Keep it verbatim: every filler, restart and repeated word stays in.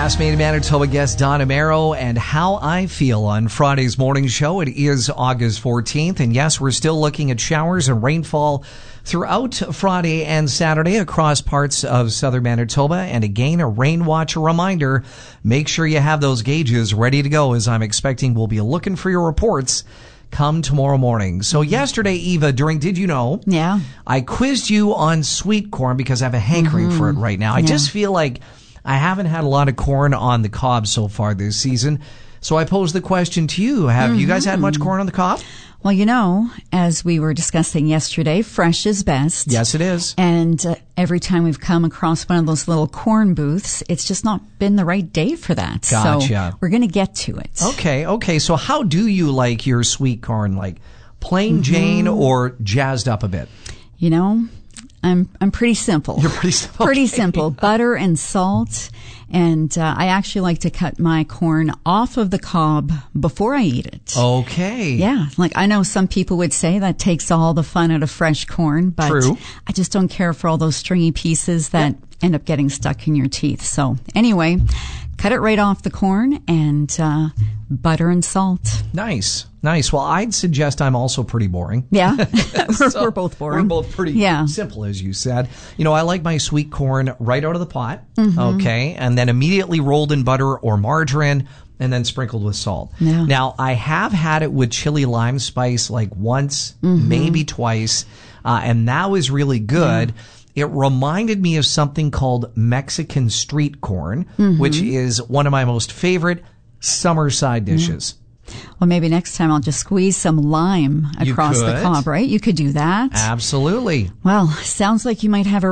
Last Made in Manitoba guest Don Amaro and how I feel on Friday's morning show. It is August fourteenth, and yes, we're still looking at showers and rainfall throughout Friday and Saturday across parts of southern Manitoba. And again, a rain watch reminder, make sure you have those gauges ready to go, as I'm expecting we'll be looking for your reports come tomorrow morning. So yesterday, Eva, during Did You Know? Yeah. I quizzed you on sweet corn because I have a hankering mm-hmm. for it right now. I yeah. just feel like I haven't had a lot of corn on the cob so far this season. So I posed the question to you. Have mm-hmm. you guys had much corn on the cob? Well, you know, as we were discussing yesterday, fresh is best. Yes, it is. And uh, every time we've come across one of those little corn booths, it's just not been the right day for that. Gotcha. So we're going to get to it. Okay, okay. So how do you like your sweet corn? Like plain mm-hmm. Jane or jazzed up a bit? You know, I'm I'm pretty simple. You're pretty simple. Pretty okay. simple. Butter and salt. And uh, I actually like to cut my corn off of the cob before I eat it. Okay. Yeah. Like I know some people would say that takes all the fun out of fresh corn, but True. I just don't care for all those stringy pieces that yep. end up getting stuck in your teeth. So anyway, cut it right off the corn and uh, butter and salt. Nice. Nice. Well, I'd suggest I'm also pretty boring. Yeah. we're, so we're both boring. We're both pretty yeah. simple, as you said. You know, I like my sweet corn right out of the pot. Mm-hmm. Okay. And then immediately rolled in butter or margarine and then sprinkled with salt. Yeah. Now, I have had it with chili lime spice like once, mm-hmm. maybe twice. Uh, and that was really good. Yeah. It reminded me of something called Mexican street corn, mm-hmm. which is one of my most favorite summer side dishes. Yeah. Well, maybe next time I'll just squeeze some lime across the cob, right? You could do that. Absolutely. Well, sounds like you might have a